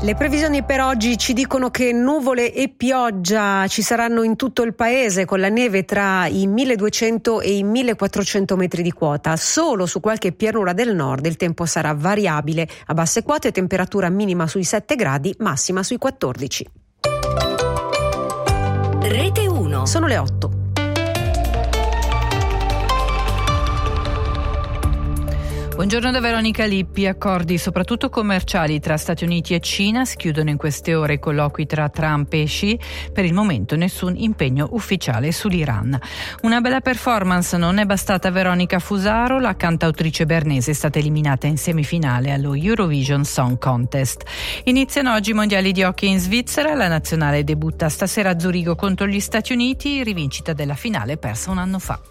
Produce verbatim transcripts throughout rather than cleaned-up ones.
Le previsioni per oggi ci dicono che nuvole e pioggia ci saranno in tutto il paese, con la neve tra i milleduecento e i millequattrocento metri di quota. Solo su qualche pianura del nord il tempo sarà variabile, a basse quote temperatura minima sui sette gradi, massima sui quattordici. Rete uno. Sono le otto. Buongiorno da Veronica Lippi. Accordi soprattutto commerciali tra Stati Uniti e Cina. Si chiudono in queste ore i colloqui tra Trump e Xi. Per il momento nessun impegno ufficiale sull'Iran. Una bella performance non è bastata a Veronica Fusaro. La cantautrice bernese è stata eliminata in semifinale allo Eurovision Song Contest. Iniziano oggi i mondiali di hockey in Svizzera. La nazionale debutta stasera a Zurigo contro gli Stati Uniti, rivincita della finale persa un anno fa.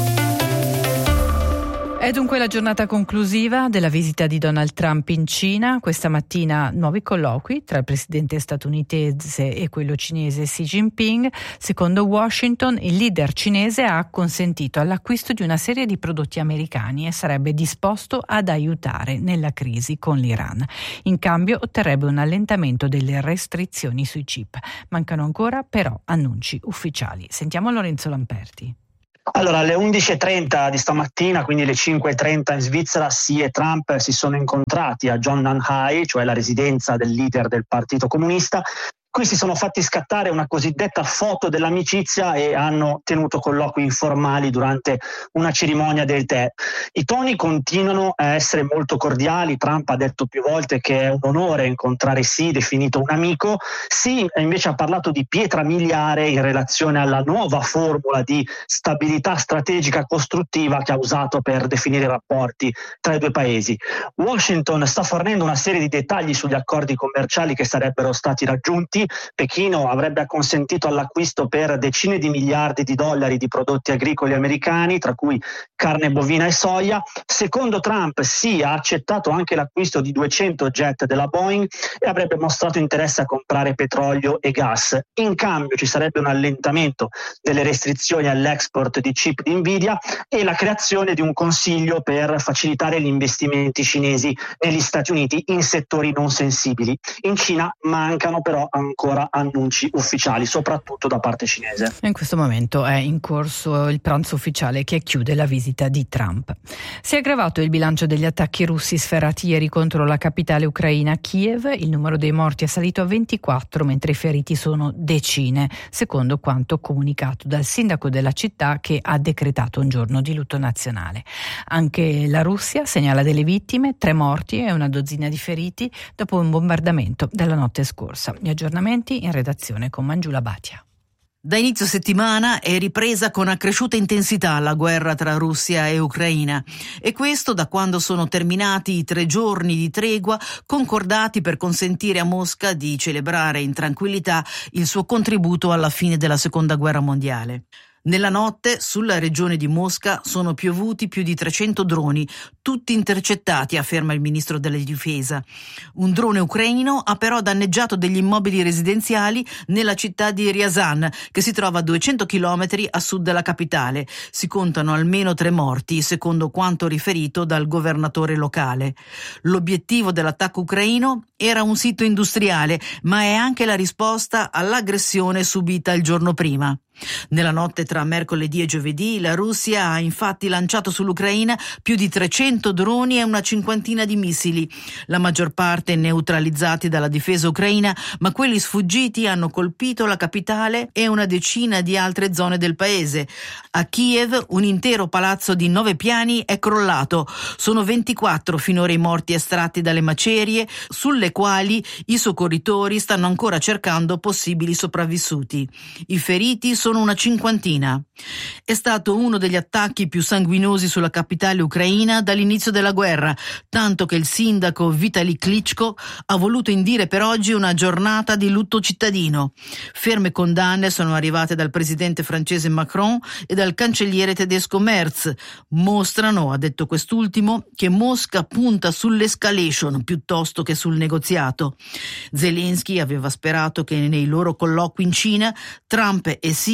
È dunque la giornata conclusiva della visita di Donald Trump in Cina. Questa mattina nuovi colloqui tra il presidente statunitense e quello cinese Xi Jinping. Secondo Washington, il leader cinese ha acconsentito all'acquisto di una serie di prodotti americani e sarebbe disposto ad aiutare nella crisi con l'Iran. In cambio otterrebbe un allentamento delle restrizioni sui chip. Mancano ancora però annunci ufficiali. Sentiamo Lorenzo Lamperti. Allora, alle undici e trenta di stamattina, quindi le cinque e trenta in Svizzera, Xi e Trump si sono incontrati a Zhongnanhai, cioè la residenza del leader del Partito Comunista. Qui si sono fatti scattare una cosiddetta foto dell'amicizia e hanno tenuto colloqui informali durante una cerimonia del tè. I toni continuano a essere molto cordiali. Trump ha detto più volte che è un onore incontrare Xi, definito un amico. Xi invece ha parlato di pietra miliare in relazione alla nuova formula di stabilità strategica costruttiva che ha usato per definire i rapporti tra i due paesi. Washington sta fornendo una serie di dettagli sugli accordi commerciali che sarebbero stati raggiunti. Pechino avrebbe acconsentito all'acquisto per decine di miliardi di dollari di prodotti agricoli americani, tra cui carne bovina e soia. Secondo Trump, Xi ha accettato anche l'acquisto di duecento jet della Boeing e avrebbe mostrato interesse a comprare petrolio e gas. In cambio ci sarebbe un allentamento delle restrizioni all'export di chip di Nvidia e la creazione di un consiglio per facilitare gli investimenti cinesi negli Stati Uniti in settori non sensibili. In Cina mancano però ancora annunci ufficiali, soprattutto da parte cinese. In questo momento è in corso il pranzo ufficiale che chiude la visita di Trump. Si è aggravato il bilancio degli attacchi russi sferrati ieri contro la capitale ucraina Kiev. Il numero dei morti è salito a ventiquattro, mentre i feriti sono decine, secondo quanto comunicato dal sindaco della città, che ha decretato un giorno di lutto nazionale. Anche la Russia segnala delle vittime, tre morti e una dozzina di feriti dopo un bombardamento della notte scorsa. Gli aggiornamenti in redazione con Mangiula Bhatia. Da inizio settimana è ripresa con accresciuta intensità la guerra tra Russia e Ucraina, e questo da quando sono terminati i tre giorni di tregua concordati per consentire a Mosca di celebrare in tranquillità il suo contributo alla fine della Seconda Guerra Mondiale. Nella notte sulla regione di Mosca sono piovuti più di trecento droni, tutti intercettati, afferma il ministro della difesa. Un drone ucraino ha però danneggiato degli immobili residenziali nella città di Ryazan, che si trova a duecento chilometri a sud della capitale. Si contano almeno tre morti, secondo quanto riferito dal governatore locale. L'obiettivo dell'attacco ucraino era un sito industriale, ma è anche la risposta all'aggressione subita il giorno prima. Nella notte tra mercoledì e giovedì la Russia ha infatti lanciato sull'Ucraina più di trecento droni e una cinquantina di missili, la maggior parte neutralizzati dalla difesa ucraina, ma quelli sfuggiti hanno colpito la capitale e una decina di altre zone del paese. A Kiev un intero palazzo di nove piani è crollato. Sono ventiquattro finora i morti estratti dalle macerie, sulle quali i soccorritori stanno ancora cercando possibili sopravvissuti. I feriti sono una cinquantina. È stato uno degli attacchi più sanguinosi sulla capitale ucraina dall'inizio della guerra, tanto che il sindaco Vitali Klitschko ha voluto indire per oggi una giornata di lutto cittadino. Ferme condanne sono arrivate dal presidente francese Macron e dal cancelliere tedesco Merz. Mostrano, ha detto quest'ultimo, che Mosca punta sull'escalation piuttosto che sul negoziato. Zelensky aveva sperato che nei loro colloqui in Cina Trump e Xi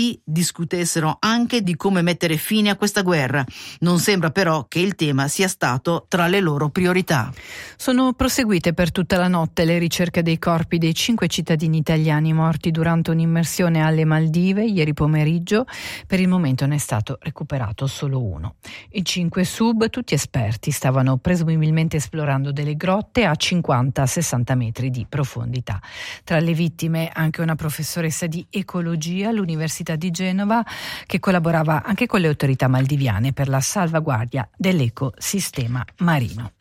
sì discutessero anche di come mettere fine a questa guerra. Non sembra però che il tema sia stato tra le loro priorità. Sono proseguite per tutta la notte le ricerche dei corpi dei cinque cittadini italiani morti durante un'immersione alle Maldive ieri pomeriggio. Per il momento ne è stato recuperato solo uno. I cinque sub, tutti esperti, stavano presumibilmente esplorando delle grotte a cinquanta sessanta metri di profondità. Tra le vittime anche una professoressa di ecologia all'Università di Genova che collaborava anche con le autorità maldiviane per la salvaguardia dell'ecosistema marino.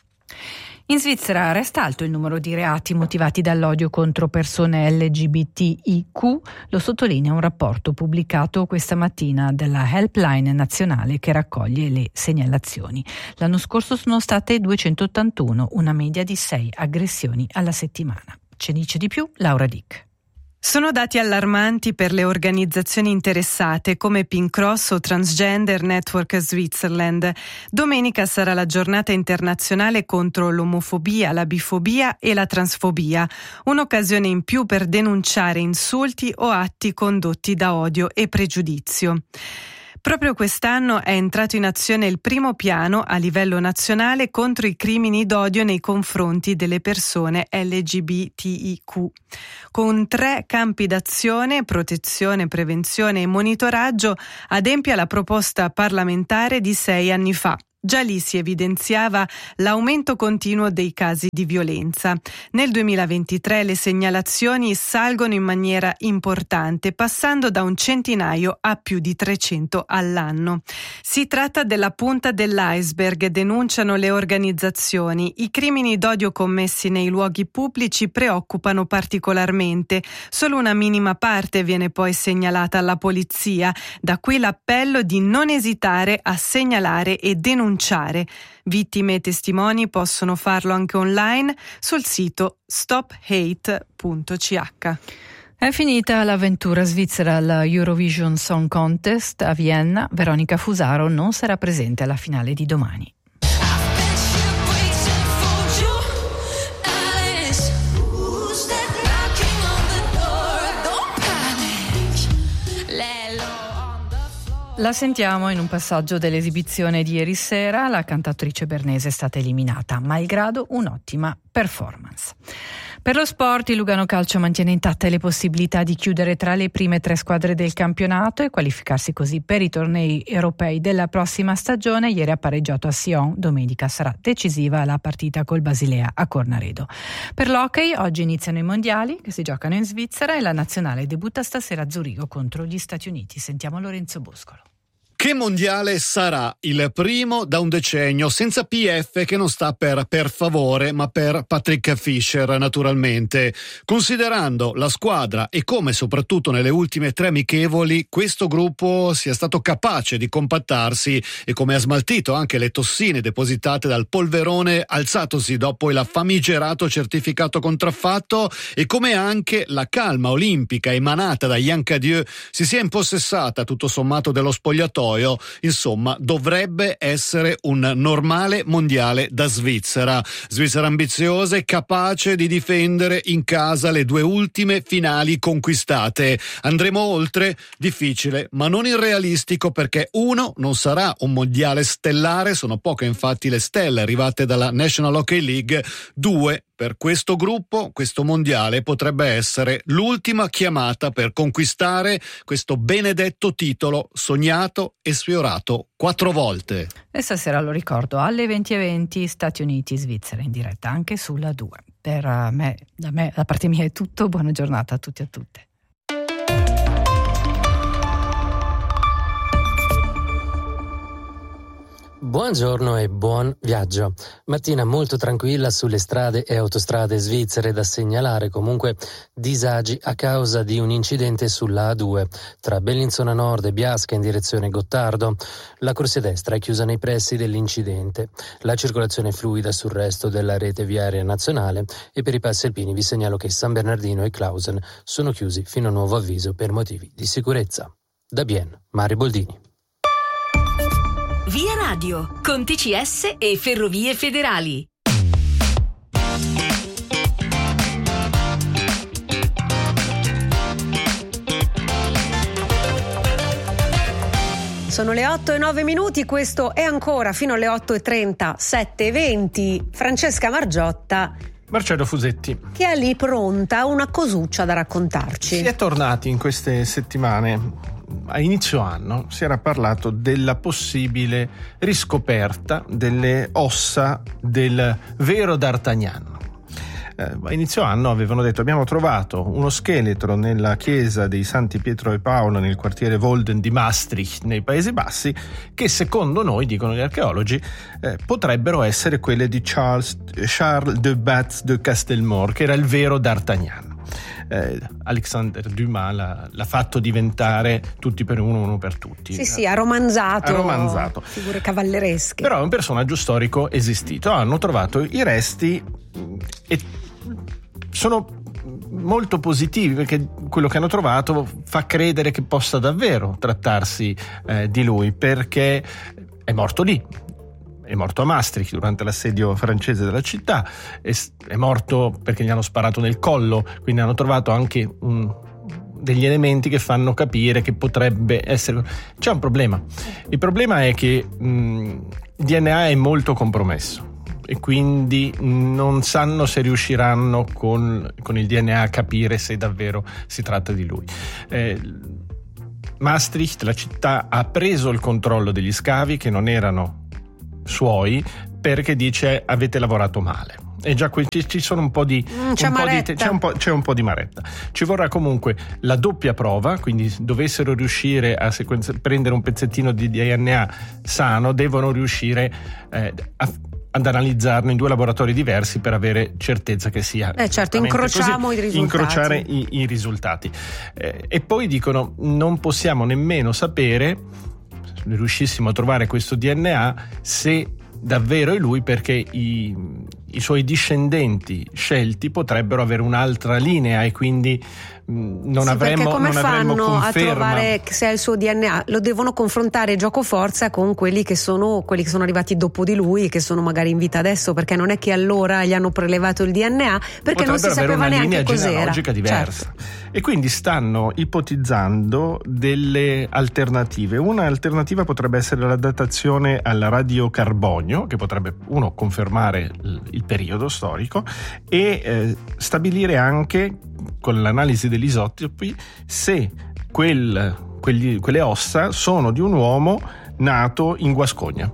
In Svizzera resta alto il numero di reati motivati dall'odio contro persone L G B T I Q, lo sottolinea un rapporto pubblicato questa mattina dalla Helpline nazionale che raccoglie le segnalazioni. L'anno scorso sono state duecentottantuno, una media di sei aggressioni alla settimana. Ce ne dice di più Laura Dick. Sono dati allarmanti per le organizzazioni interessate come Pink Cross o Transgender Network Switzerland. Domenica sarà la giornata internazionale contro l'omofobia, la bifobia e la transfobia, un'occasione in più per denunciare insulti o atti condotti da odio e pregiudizio. Proprio quest'anno è entrato in azione il primo piano a livello nazionale contro i crimini d'odio nei confronti delle persone L G B T I Q, con tre campi d'azione: protezione, prevenzione e monitoraggio, adempie alla proposta parlamentare di sei anni fa. Già lì si evidenziava l'aumento continuo dei casi di violenza. Nel duemilaventitré le segnalazioni salgono in maniera importante, passando da un centinaio a più di trecento all'anno. Si tratta della punta dell'iceberg, denunciano le organizzazioni. I crimini d'odio commessi nei luoghi pubblici preoccupano particolarmente. Solo una minima parte viene poi segnalata alla polizia. Da qui l'appello di non esitare a segnalare e denunciare. Vittime e testimoni possono farlo anche online sul sito stop hate punto c h. È finita l'avventura svizzera alla Eurovision Song Contest a Vienna. Veronica Fusaro non sarà presente alla finale di domani. La sentiamo in un passaggio dell'esibizione di ieri sera. La cantatrice bernese è stata eliminata, malgrado un'ottima performance. Per lo sport, il Lugano Calcio mantiene intatte le possibilità di chiudere tra le prime tre squadre del campionato e qualificarsi così per i tornei europei della prossima stagione. Ieri ha pareggiato a Sion, domenica sarà decisiva la partita col Basilea a Cornaredo. Per l'hockey oggi iniziano i mondiali che si giocano in Svizzera e la nazionale debutta stasera a Zurigo contro gli Stati Uniti. Sentiamo Lorenzo Boscolo. Che mondiale sarà? Il primo da un decennio, senza P F che non sta per per favore, ma per Patrick Fischer, naturalmente. Considerando la squadra e come soprattutto nelle ultime tre amichevoli questo gruppo sia stato capace di compattarsi e come ha smaltito anche le tossine depositate dal polverone alzatosi dopo il famigerato certificato contraffatto e come anche la calma olimpica emanata da Yann Cadieux si sia impossessata tutto sommato dello spogliatoio. Insomma, dovrebbe essere un normale mondiale da Svizzera. Svizzera ambiziosa e capace di difendere in casa le due ultime finali conquistate. Andremo oltre? Difficile, ma non irrealistico, perché uno, non sarà un mondiale stellare, sono poche infatti le stelle arrivate dalla National Hockey League. Due, per questo gruppo, questo mondiale potrebbe essere l'ultima chiamata per conquistare questo benedetto titolo sognato e sfiorato quattro volte. E stasera, lo ricordo, alle venti e venti Stati Uniti Svizzera in diretta anche sulla due. Per me, da me, da parte mia è tutto. Buona giornata a tutti e a tutte. Buongiorno e buon viaggio. Mattina molto tranquilla sulle strade e autostrade svizzere, da segnalare comunque disagi a causa di un incidente sulla A due tra Bellinzona Nord e Biasca in direzione Gottardo. La corsia destra è chiusa nei pressi dell'incidente. La circolazione è fluida sul resto della rete viaria nazionale e per i passi alpini vi segnalo che San Bernardino e Clausen sono chiusi fino a nuovo avviso per motivi di sicurezza. Da Bien, Mari Boldini. Via Radio, con T C S e Ferrovie Federali. Sono le otto e nove minuti, questo è ancora fino alle otto e trenta, sette e venti. Francesca Margiotta, Marcello Fusetti, che è lì pronta una cosuccia da raccontarci. Si è tornati in queste settimane, a inizio anno si era parlato della possibile riscoperta delle ossa del vero D'Artagnan. A inizio anno avevano detto: abbiamo trovato uno scheletro nella chiesa dei Santi Pietro e Paolo nel quartiere Wolden di Maastricht nei Paesi Bassi, che secondo noi, dicono gli archeologi, eh, potrebbero essere quelle di Charles, Charles de Batz de Castelmore, che era il vero D'Artagnan. Eh, Alexander Dumas l'ha, l'ha fatto diventare tutti per uno, uno per tutti. Sì, sì, ha romanzato, ha romanzato figure cavalleresche. Però è un personaggio storico esistito. Hanno trovato i resti e sono molto positivi, perché quello che hanno trovato fa credere che possa davvero trattarsi eh, di lui, perché è morto lì. È morto a Maastricht durante l'assedio francese della città, è, è morto perché gli hanno sparato nel collo, quindi hanno trovato anche un, degli elementi che fanno capire che potrebbe essere... C'è un problema. Il problema è che mh, il D N A è molto compromesso e quindi non sanno se riusciranno con, con il D N A a capire se davvero si tratta di lui. Eh, Maastricht, la città, ha preso il controllo degli scavi che non erano suoi, perché dice: avete lavorato male. E già qui ci sono un po' di, mm, c'è, un po' di c'è, un po', c'è un po' di maretta. Ci vorrà comunque la doppia prova, quindi dovessero riuscire a sequenza, prendere un pezzettino di D N A sano, devono riuscire eh, a ad analizzarlo in due laboratori diversi per avere certezza che sia eh certo, incrociamo così, i risultati incrociare i, i risultati eh, e poi dicono: non possiamo nemmeno sapere, se riuscissimo a trovare questo D N A, se davvero è lui, perché i, i suoi discendenti scelti potrebbero avere un'altra linea e quindi non sì, avremmo, come non avremmo fanno conferma a trovare se è il suo D N A? Lo devono confrontare gioco forza con quelli che sono quelli che sono arrivati dopo di lui, che sono magari in vita adesso, perché non è che allora gli hanno prelevato il D N A, perché non si sapeva neanche cos'era. Una genealogica diversa. Certo. E quindi stanno ipotizzando delle alternative. Una alternativa potrebbe essere la datazione al radiocarbonio, che potrebbe, uno, confermare il periodo storico e eh, stabilire anche, con l'analisi degli isotopi, se quel, quegli, quelle ossa sono di un uomo nato in Guascogna,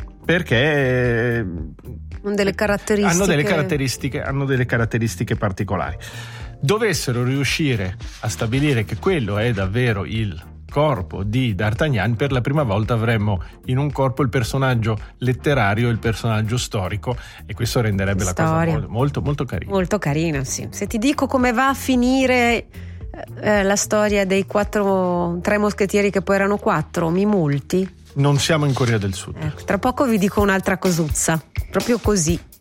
perché delle caratteristiche... hanno delle caratteristiche hanno delle caratteristiche particolari. Dovessero riuscire a stabilire che quello è davvero il corpo di D'Artagnan, per la prima volta avremmo in un corpo il personaggio letterario e il personaggio storico, e questo renderebbe Storia. la cosa molto molto carina. Molto carina, sì. Se ti dico come va a finire eh, la storia dei quattro tre moschettieri che poi erano quattro, mi multi? Non siamo in Corea del Sud. Eh, tra poco vi dico un'altra cosuzza, proprio così.